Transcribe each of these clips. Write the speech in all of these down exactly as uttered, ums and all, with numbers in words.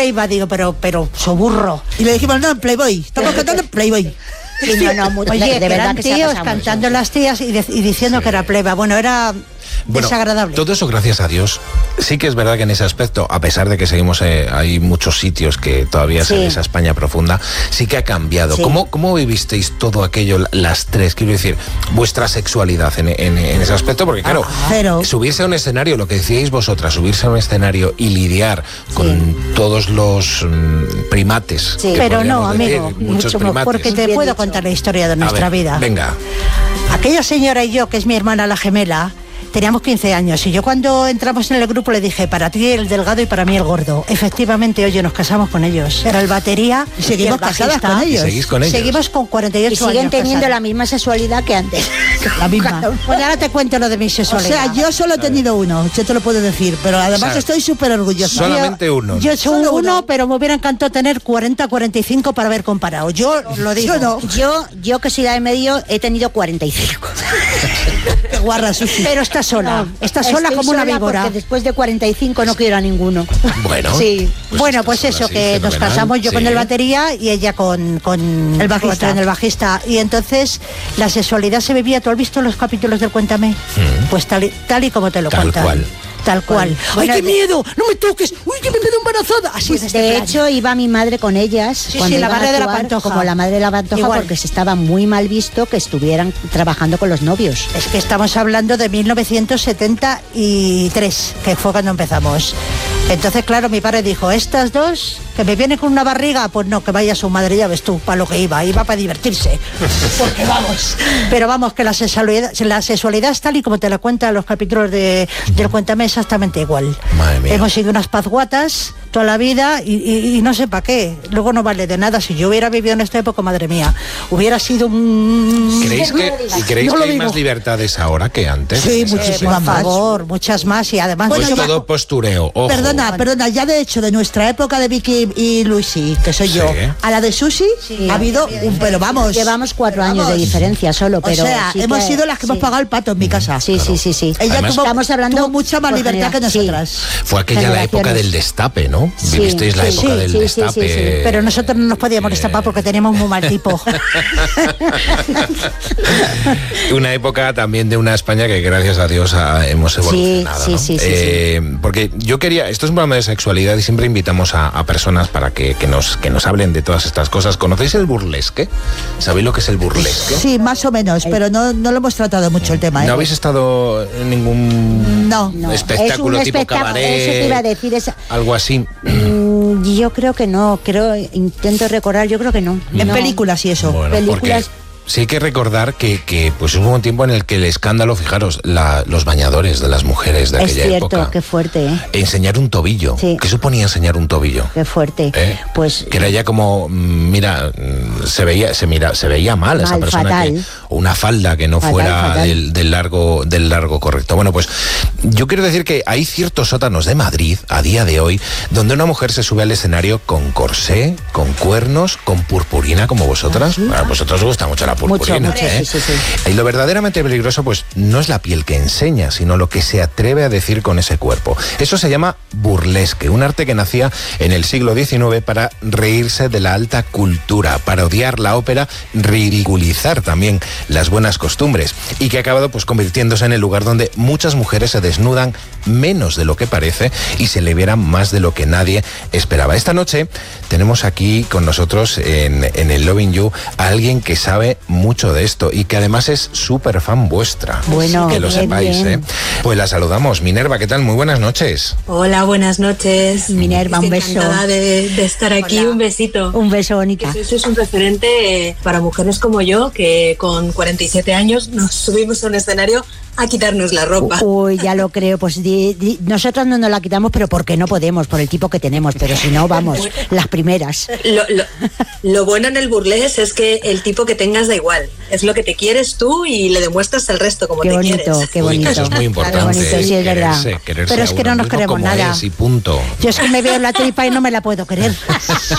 Playboy, digo, pero, pero soburro. Y le dijimos, no, en Playboy, estamos cantando en Playboy. Sí, no, no, muy, Oye, de, de verdad eran que se ha tíos pasado cantando mucho. las tías y, de, y diciendo sí. que era Playboy. Bueno, era bueno, desagradable. Todo eso, gracias a Dios. Sí que es verdad que en ese aspecto, a pesar de que seguimos, eh, hay muchos sitios que todavía sí. es esa España profunda, sí que ha cambiado. Sí. ¿Cómo, ¿Cómo vivisteis todo aquello, las tres? Quiero decir, vuestra sexualidad en, en, en ese aspecto, porque claro, ah, pero... subirse a un escenario, lo que decíais vosotras, subirse a un escenario y lidiar sí. con todos los mm, primates. Sí. Pero no, amigo, decir, mucho mejor, porque te Bien puedo dicho. contar la historia de nuestra ver, vida. Venga. Aquella señora y yo, que es mi hermana la gemela, teníamos quince años y yo cuando entramos en el grupo le dije, para ti el delgado y para mí el gordo. Efectivamente, oye, nos casamos con ellos. Era el batería y seguimos y casadas con ellos. ¿Y seguís con ellos? Seguimos con cuarenta y ocho años. Y siguen años teniendo casados. la misma sexualidad que antes. La misma. Pues ahora te cuento lo de mi sexualidad. O sea, yo solo he tenido uno, yo te lo puedo decir, pero además o sea, estoy súper orgullosa. Solamente yo, uno. Yo he hecho uno, uno, pero me hubiera encantado tener cuarenta, cuarenta y cinco para haber comparado. Yo lo digo. Yo, no. yo, yo que soy la de medio, he tenido cuarenta y cinco. Qué guarra, Susi. Pero está sola. No, está sola como una víbora. Porque después de cuarenta y cinco no quiero a ninguno. Bueno. Sí. Pues bueno, pues eso, así, que nos casamos yo sí. con el batería y ella con, con el bajista. Con el bajista. Y entonces la sexualidad se vivía. ¿Tú has visto los capítulos del Cuéntame? Mm. Pues tal y, tal y como te lo tal cuentan. Cual. Tal cual. ¡Ay, bueno, qué miedo! ¡No me toques! ¡Uy, que me quedo embarazada! Así pues de, de hecho, iba mi madre con ellas. Sí, cuando sí, la madre de la Pantoja. Como la madre de la Pantoja, igual. Porque se estaba muy mal visto que estuvieran trabajando con los novios. Es que estamos hablando de mil novecientos setenta y tres, que fue cuando empezamos. Entonces, claro, mi padre dijo, estas dos, que me vienen con una barriga, pues no, que vaya su madre, ya ves tú, para lo que iba, iba para divertirse. Porque vamos. Pero vamos, que la sexualidad, la sexualidad es tal y como te la cuentan los capítulos de, del Cuéntame, exactamente igual. Madre mía. Hemos sido unas pazguatas toda la vida y, y, y no sé para qué. Luego no vale de nada. Si yo hubiera vivido en esta época, madre mía, hubiera sido un... ¿Creéis que, ¿y creéis no que hay digo. más libertades ahora que antes? Sí, muchísimas eh, más. Por favor, muchas más y además... Pues mucho todo más... postureo, ojo. Perdona, bueno. perdona, ya de hecho de nuestra época de Vicky y Luisi, que soy sí. yo, a la de Susi, sí, ha habido un... Pero vamos... Llevamos cuatro vamos. años de diferencia solo, pero... O sea, sí hemos que, sido las que sí. hemos pagado el pato en mi casa. Sí, claro. sí, sí, sí. Ella Además, tuvo, estamos hablando tuvo mucha más libertad que nosotras. Sí. Fue aquella la época del destape, ¿no? Sí. Vivisteis la Sí, época sí, del sí, destape. Sí, sí, sí. Pero nosotros no nos podíamos eh... destapar porque teníamos muy mal tipo. Una época también de una España que gracias a Dios ha, hemos evolucionado. Sí, ¿no? sí, sí, eh, sí, sí. Porque yo quería, esto es un programa de sexualidad y siempre invitamos a, a personas para que, que, nos, que nos hablen de todas estas cosas. ¿Conocéis el burlesque? ¿Sabéis lo que es el burlesque? Sí, más o menos, pero no, no lo hemos tratado mucho el tema. ¿eh? ¿No habéis estado en ningún no, no. espectáculo es tipo espectáculo, cabaret? Eso te iba a decir. Es, algo así. Mm, yo creo que no, creo, intento recordar, yo creo que no. En no. películas y eso. Bueno, películas. Sí hay que recordar que, que pues hubo un tiempo en el que el escándalo, fijaros, la, los bañadores de las mujeres de es aquella cierto, época. Qué fuerte, ¿eh? Enseñar un tobillo. Sí. ¿Qué suponía enseñar un tobillo? Qué fuerte. ¿Eh? Pues que era ya como, mira, se veía, se mira, se veía mal, mal esa persona fatal. que una falda que no fatal, fuera fatal. Del, del largo, del largo correcto. Bueno, pues yo quiero decir que hay ciertos sótanos de Madrid a día de hoy donde una mujer se sube al escenario con corsé, con cuernos, con purpurina como vosotras. ¿Ah, sí? A vosotros os gusta mucho la purpurina. Mucho, mucho. ¿eh? Sí, sí, sí. Y lo verdaderamente peligroso pues no es la piel que enseña, sino lo que se atreve a decir con ese cuerpo. Eso se llama burlesque, un arte que nacía en el siglo diecinueve para reírse de la alta cultura, parodiar la ópera, ridiculizar también las buenas costumbres y que ha acabado pues convirtiéndose en el lugar donde muchas mujeres se desnudan menos de lo que parece y se liberan más de lo que nadie esperaba. Esta noche tenemos aquí con nosotros en, en el Loving You a alguien que sabe mucho de esto y que además es súper fan vuestra. Bueno, que lo bien, sepáis, bien. ¿eh? Pues la saludamos. Minerva, ¿qué tal? Muy buenas noches. Hola, buenas noches. Minerva, un beso. Encantada de, de estar aquí. Hola. Un besito. Un beso, bonita. Eso es un referente para mujeres como yo, que con cuarenta y siete años nos subimos a un escenario a quitarnos la ropa. Uy, ya lo creo. Pues di, di, nosotros no nos la quitamos, pero porque no podemos, por el tipo que tenemos. Pero si no, vamos, las primeras. Lo, lo, lo bueno en el burlesque es que el tipo que tengas da igual. Es lo que te quieres tú y le demuestras al resto como qué te bonito, quieres. Qué bonito, Uy, eso es muy importante. Qué bonito, sí, es verdad. Quererse, quererse pero es que no nos queremos nada. Es y punto. Yo es que me veo la tripa y no me la puedo querer.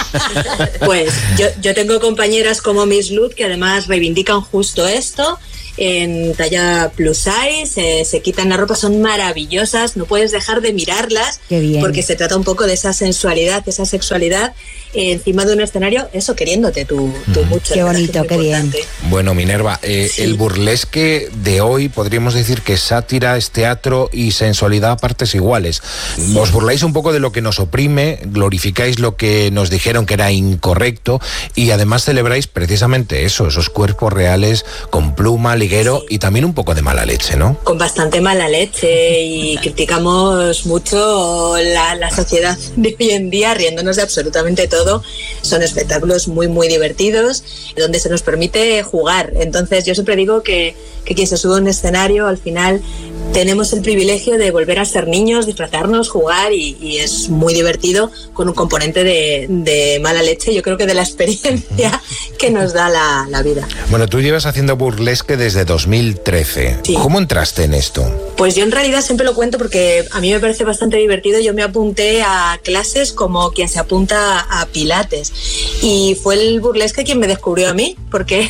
Pues yo, yo tengo compañeras como Miss Luz que además reivindican justo esto en talla plus size, eh, se quitan la ropa, son maravillosas, no puedes dejar de mirarlas, porque se trata un poco de esa sensualidad, de esa sexualidad eh, encima de un escenario, eso, queriéndote tú, tú mm. mucho. Qué bonito, qué bien. Bueno, Minerva, eh, sí. el burlesque de hoy podríamos decir que es sátira, es teatro y sensualidad a partes iguales. Sí. Os burláis un poco de lo que nos oprime, glorificáis lo que nos dijeron que era incorrecto y además celebráis precisamente eso, esos cuerpos reales con pluma, liguero sí. y también un poco de mala leche, ¿no? Con bastante mala leche y criticamos mucho la, la sociedad de hoy en día, riéndonos de absolutamente todo. Son espectáculos muy, muy divertidos, donde se nos permite jugar. Entonces yo siempre digo que, que quien se sube a un escenario, al final tenemos el privilegio de volver a ser niños, disfrazarnos, jugar y, y es muy divertido con un componente de, de mala leche, yo creo que de la experiencia que nos da la, la vida. Bueno, tú llevas haciendo burlesque desde dos mil trece. Sí. ¿Cómo entraste en esto? Pues yo en realidad siempre lo cuento porque a mí me parece bastante divertido. Yo me apunté a clases como quien se apunta a pilates y fue el burlesque quien me descubrió a mí, porque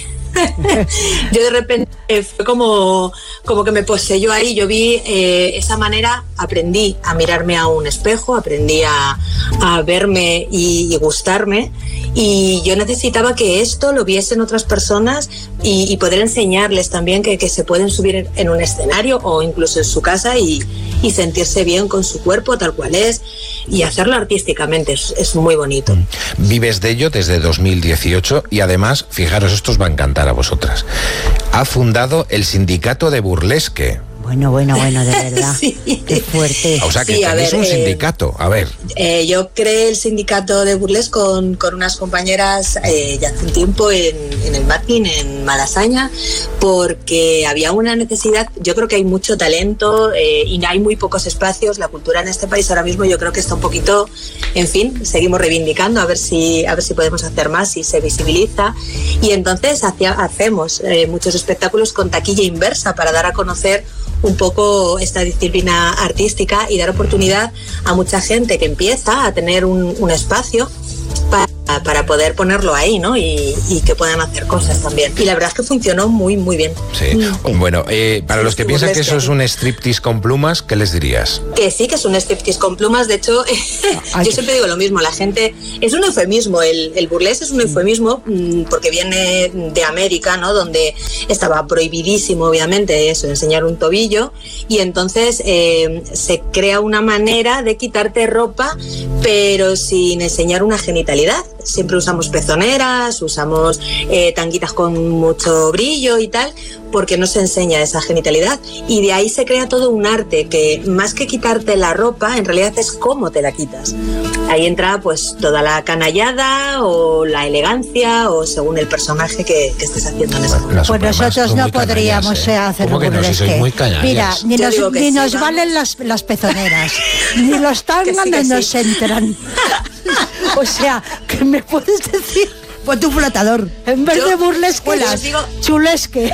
yo de repente eh, fue como, como que me poseyó ahí. Yo vi eh, esa manera, aprendí a mirarme a un espejo, aprendí a, a verme y, y gustarme, y yo necesitaba que esto lo viesen otras personas y, y poder enseñarles también que, que se pueden subir en, en un escenario o incluso en su casa y, y sentirse bien con su cuerpo tal cual es y hacerlo artísticamente. Es, es muy bonito. Vives de ello desde dos mil dieciocho y además, fijaros, esto os va a encantar a vosotras. Ha fundado el Sindicato de Burlesque. Bueno, bueno, bueno, de verdad. Sí. Qué fuerte. O sea, que sí, tenéis ver, un eh, sindicato. A ver. Eh, yo creé el sindicato de burlesque con, con unas compañeras eh, ya hace un tiempo en, en el Martín, en Malasaña, porque había una necesidad. Yo creo que hay mucho talento eh, y hay muy pocos espacios. La cultura en este país ahora mismo yo creo que está un poquito, en fin, seguimos reivindicando a ver si, a ver si podemos hacer más y se visibiliza. Y entonces hacia, hacemos eh, muchos espectáculos con taquilla inversa para dar a conocer un poco esta disciplina artística y dar oportunidad a mucha gente que empieza a tener un, un espacio para, para poder ponerlo ahí, ¿no? Y, y que puedan hacer cosas también. Y la verdad es que funcionó muy, muy bien. Sí. Bueno, eh, para los que piensan que eso es un striptease con plumas, ¿qué les dirías? Que sí, que es un striptease con plumas. De hecho, yo siempre digo lo mismo. La gente... Es un eufemismo. El, el burlesque es un eufemismo porque viene de América, ¿no? Donde estaba prohibidísimo, obviamente, eso, enseñar un tobillo. Y entonces eh, se crea una manera de quitarte ropa, pero sin enseñar una genitalidad. Siempre usamos pezoneras, usamos eh, tanguitas con mucho brillo y tal, porque no se enseña esa genitalidad. Y de ahí se crea todo un arte que, más que quitarte la ropa, en realidad es cómo te la quitas. Ahí entra pues toda la canallada o la elegancia o según el personaje que, que estés haciendo en ese momento. Pues nosotros no podríamos ¿eh? hacer ¿Cómo que no? Si sois muy canallas. Mira, ni Yo nos, ni sí, nos vamos. valen las, las pezoneras, ni los tangas Que sí, que ni nos sí. entran. O sea, ¿qué me puedes decir? Ponte un flotador. En vez Yo- de burlesque, pues, las os digo- chulesque.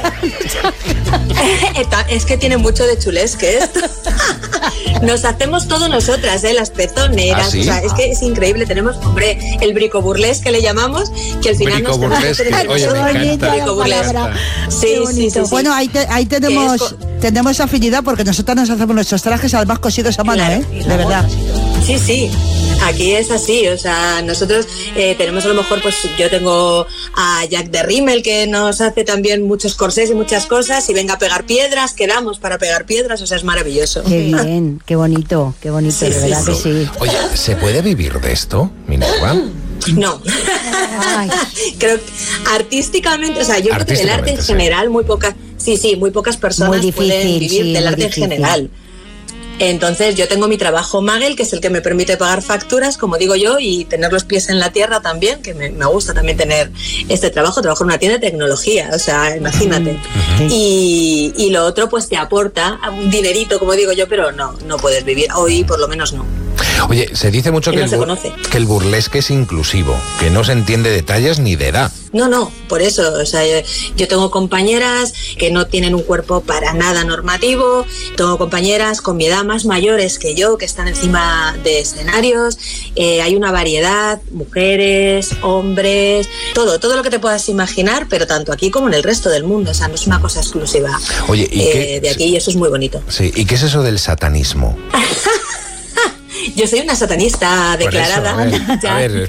Es que tiene mucho de chulesque esto. Nos hacemos todo nosotras, ¿eh? Las pezoneras. ¿Ah, sí? O sea, es que es increíble. Tenemos, hombre, el bricoburlesque que le llamamos, que al final nos tenemos que Bricoburlesque. hacer Oye, me todo. encanta. Bricoburlesque. Me encanta. Sí, sí, sí, sí. Bueno, ahí, te- ahí tenemos Que es co- tenemos afinidad porque nosotros nos hacemos nuestros trajes además cosidos a mano, Claro, ¿eh? y De luego- verdad. Sí, sí. Aquí es así, o sea, nosotros eh, tenemos a lo mejor, pues yo tengo a Jack de Rimmel que nos hace también muchos corsés y muchas cosas, y venga a pegar piedras, quedamos para pegar piedras, o sea, es maravilloso. Qué bien, qué bonito, qué bonito, Sí, de sí, verdad que sí. sí. Oye, ¿se puede vivir de esto, Minerva? No. Ay. Creo que artísticamente, o sea, yo creo que del arte en Artísticamente, sí. general muy pocas, sí, sí, muy pocas personas Muy difícil, pueden vivir sí, del muy arte difícil. en general. Entonces yo tengo mi trabajo Magel, que es el que me permite pagar facturas, como digo yo, y tener los pies en la tierra también, que me, me gusta también tener este trabajo. Trabajo en una tienda de tecnología, o sea, imagínate. Sí. Y, y lo otro pues te aporta un dinerito, como digo yo, pero no, no puedes vivir. Hoy por lo menos no. Oye, se dice mucho que, no el se bur- conoce. que el burlesque es inclusivo, que no se entiende de tallas ni de edad. No, no, por eso, o sea, yo, yo tengo compañeras que no tienen un cuerpo para nada normativo, tengo compañeras con mi edad más mayores que yo, que están encima de escenarios, eh, hay una variedad, mujeres, hombres, todo, todo lo que te puedas imaginar, pero tanto aquí como en el resto del mundo, o sea, no es una cosa exclusiva. Oye, ¿y eh, qué? de aquí, y eso es muy bonito. Sí, ¿y qué es eso del satanismo? Yo soy una satanista declarada. Por eso, a ver, Ya. a ver,